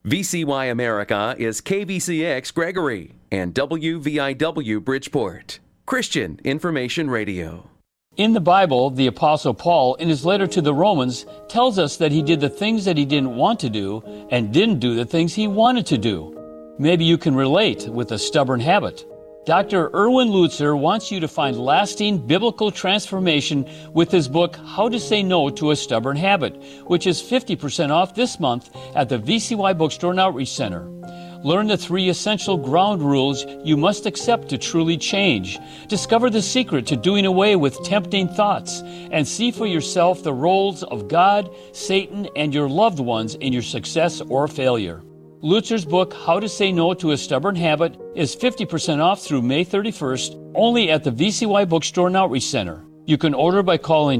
VCY America is KVCX Gregory and WVIW Bridgeport. Christian Information Radio. In the Bible, the Apostle Paul, in his letter to the Romans, tells us that he did the things that he didn't want to do and didn't do the things he wanted to do. Maybe you can relate with a stubborn habit. Dr. Erwin Lutzer wants you to find lasting biblical transformation with his book, How to Say No to a Stubborn Habit, which is 50% off this month at the VCY Bookstore and Outreach Center. Learn the 3 essential ground rules you must accept to truly change. Discover the secret to doing away with tempting thoughts, and see for yourself the roles of God, Satan, and your loved ones in your success or failure. Lutzer's book, How to Say No to a Stubborn Habit, is 50% off through May 31st, only at the VCY Bookstore and Outreach Center. You can order by calling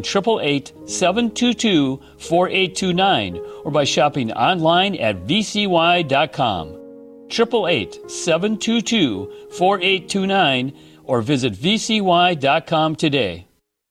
888-722-4829 or by shopping online at vcy.com. 888-722-4829 or visit vcy.com today.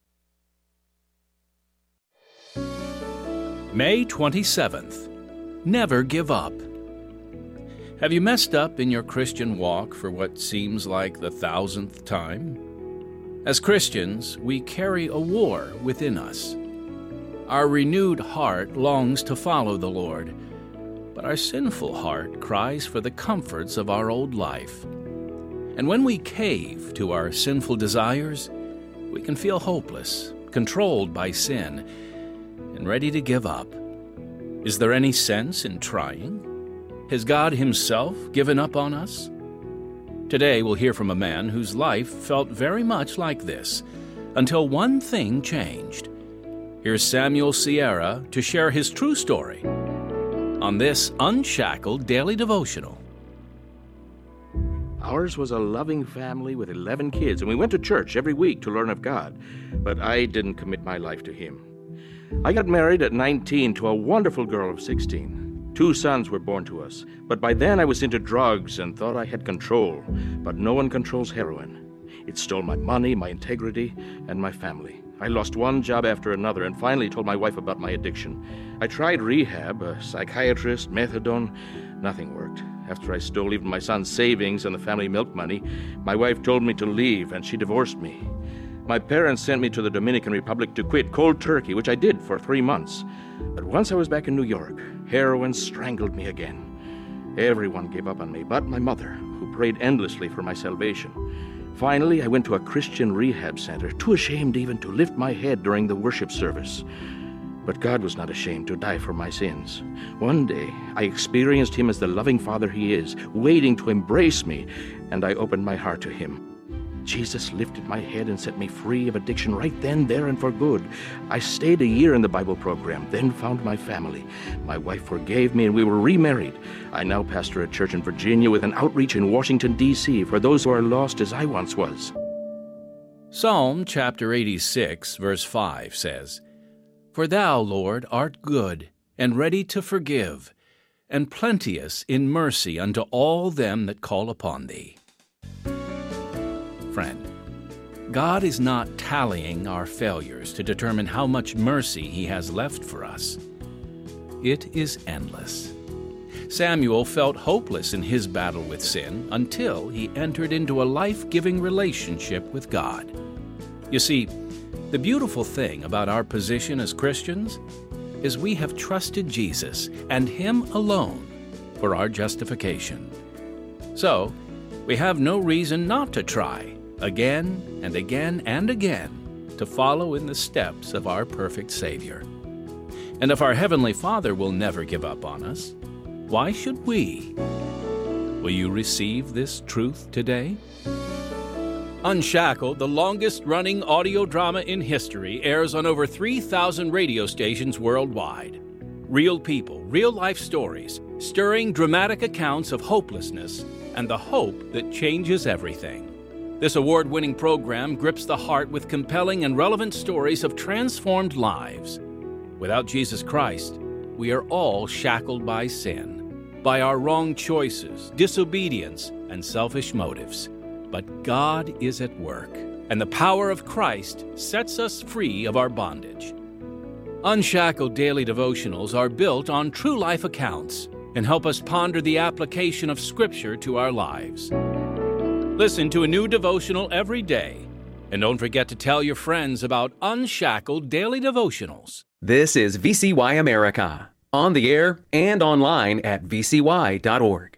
May 27th. Never give up. Have you messed up in your Christian walk for what seems like the 1,000th time? As Christians, we carry a war within us. Our renewed heart longs to follow the Lord, but our sinful heart cries for the comforts of our old life. And when we cave to our sinful desires, we can feel hopeless, controlled by sin, and ready to give up. Is there any sense in trying? Has God Himself given up on us? Today we'll hear from a man whose life felt very much like this, until one thing changed. Here's Samuel Sierra to share his true story on this Unshackled Daily Devotional. Ours was a loving family with 11 kids, and we went to church every week to learn of God, but I didn't commit my life to Him. I got married at 19 to a wonderful girl of 16. 2 sons were born to us, but by then I was into drugs and thought I had control, but no one controls heroin. It stole my money, my integrity, and my family. I lost one job after another and finally told my wife about my addiction. I tried rehab, a psychiatrist, methadone. Nothing worked. After I stole even my son's savings and the family milk money, my wife told me to leave and she divorced me. My parents sent me to the Dominican Republic to quit cold turkey, which I did for 3 months. But once I was back in New York, heroin strangled me again. Everyone gave up on me, but my mother, who prayed endlessly for my salvation. Finally, I went to a Christian rehab center, too ashamed even to lift my head during the worship service. But God was not ashamed to die for my sins. One day, I experienced Him as the loving Father He is, waiting to embrace me, and I opened my heart to Him. Jesus lifted my head and set me free of addiction right then, there, and for good. I stayed a year in the Bible program, then found my family. My wife forgave me, and we were remarried. I now pastor a church in Virginia with an outreach in Washington, D.C. for those who are lost as I once was. Psalm chapter 86, verse 5 says, For Thou, Lord, art good, and ready to forgive, and plenteous in mercy unto all them that call upon Thee. Friend, God is not tallying our failures to determine how much mercy He has left for us. It is endless. Samuel felt hopeless in his battle with sin until he entered into a life-giving relationship with God. You see, the beautiful thing about our position as Christians is we have trusted Jesus and Him alone for our justification. So, we have no reason not to try again and again and again to follow in the steps of our perfect Savior. And if our Heavenly Father will never give up on us, why should we? Will you receive this truth today? Unshackled, the longest-running audio drama in history, airs on over 3,000 radio stations worldwide. Real people, real-life stories, stirring dramatic accounts of hopelessness and the hope that changes everything. This award-winning program grips the heart with compelling and relevant stories of transformed lives. Without Jesus Christ, we are all shackled by sin, by our wrong choices, disobedience, and selfish motives. But God is at work, and the power of Christ sets us free of our bondage. Unshackled daily devotionals are built on true life accounts, and help us ponder the application of Scripture to our lives. Listen to a new devotional every day, and don't forget to tell your friends about Unshackled Daily Devotionals. This is VCY America, on the air and online at vcy.org.